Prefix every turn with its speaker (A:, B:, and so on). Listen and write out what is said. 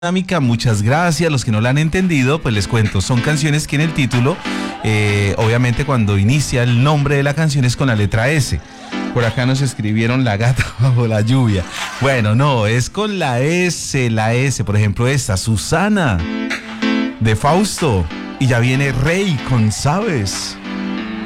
A: Dinámica, muchas gracias. Los que no la han entendido, pues les cuento, son canciones que en el título, obviamente cuando inicia el nombre de la canción es con la letra S. Por acá nos escribieron La gata bajo la lluvia. Bueno, no, es con la S, por ejemplo esta, Susana, de Fausto. Y ya viene Rey con Sabes.